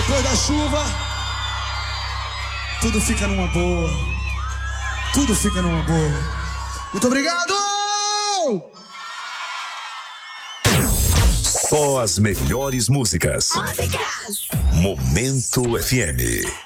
Depois da chuva, tudo fica numa boa. Tudo fica numa boa. Muito obrigado! Só as melhores músicas. Momento FM.